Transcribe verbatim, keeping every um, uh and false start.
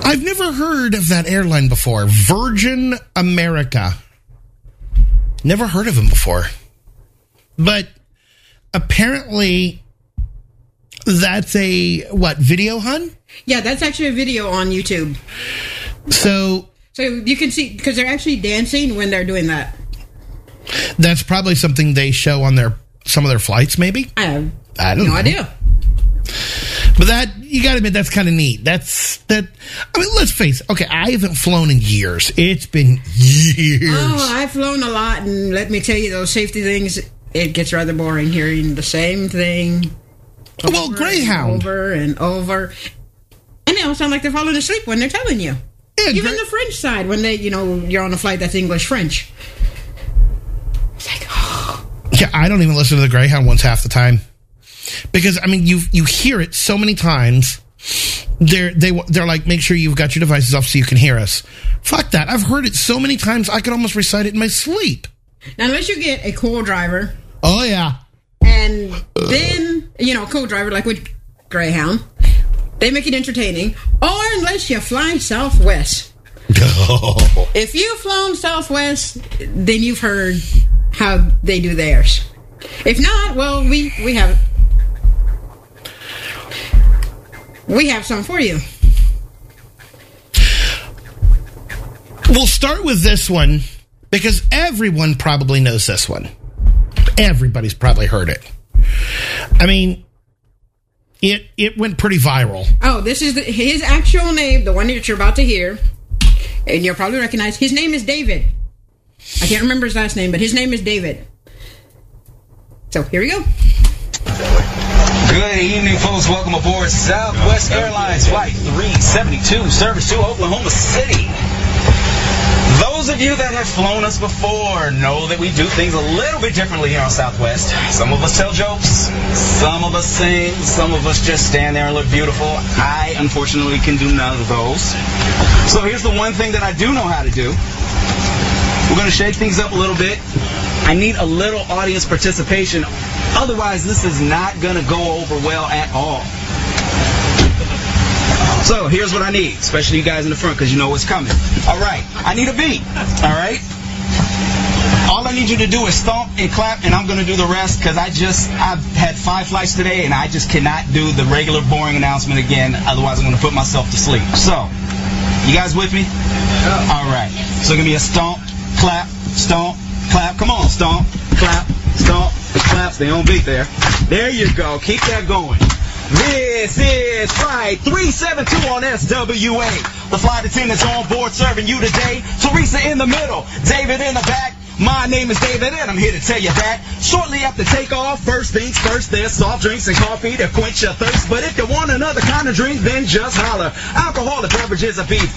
I've never heard of that airline before. Virgin America. Never heard of them before. But apparently that's a, what, video, hun? Yeah, that's actually a video on YouTube. So... So you can see, because they're actually dancing when they're doing that. That's probably something they show on their some of their flights, maybe? I have I don't no know. idea. But that, you gotta admit, that's kind of neat. That's, that, I mean, let's face it. Okay, I haven't flown in years. It's been years. Oh, I've flown a lot, and let me tell you, those safety things, it gets rather boring hearing the same thing. Well, Greyhound. And over and over. And they all sound like they're falling asleep when they're telling you. Yeah, Even Gre- the French side, when they, you know, you're on a flight that's English-French. It's like, oh. Yeah, I don't even listen to the Greyhound ones half the time. Because, I mean, you you hear it so many times. They're, they, they're like, make sure you've got your devices off so you can hear us. Fuck that. I've heard it so many times, I can almost recite it in my sleep. Now, unless you get a co-driver. Oh, yeah. And then, you know, co-driver, like with Greyhound, they make it entertaining. Or unless you fly Southwest. Oh. If you've flown Southwest, then you've heard how they do theirs. If not, well, we, we have we have some for you. We'll start with this one because everyone probably knows this one. Everybody's probably heard it. I mean, it it went pretty viral. Oh, this is the, his actual name, the one that you're about to hear, and you'll probably recognize. His name is David. I can't remember his last name, but his name is David. So, here we go. Good evening, folks. Welcome aboard Southwest Airlines Flight three seventy-two, service to Oklahoma City. Those of you that have flown us before know that we do things a little bit differently here on Southwest. Some of us tell jokes, some of us sing, some of us just stand there and look beautiful. I, unfortunately, can do none of those. So here's the one thing that I do know how to do. We're going to shake things up a little bit. I need a little audience participation. Otherwise, this is not going to go over well at all. So, here's what I need, especially you guys in the front, because you know what's coming. All right, I need a beat, all right? All I need you to do is stomp and clap, and I'm going to do the rest, because I just, I've had five flights today, and I just cannot do the regular boring announcement again, otherwise I'm going to put myself to sleep. So, you guys with me? All right, so give me a stomp, clap, stomp, clap. Come on, stomp, clap, stomp, clap. Stay on beat there. There you go. Keep that going. This is Flight three seventy-two on S W A. The flight attendants on board serving you today. Teresa in the middle, David in the back. My name is David and I'm here to tell you that shortly after takeoff, first things first, there's soft drinks and coffee to quench your thirst. But if you want another kind of drink, then just holler. Alcoholic beverages are beef.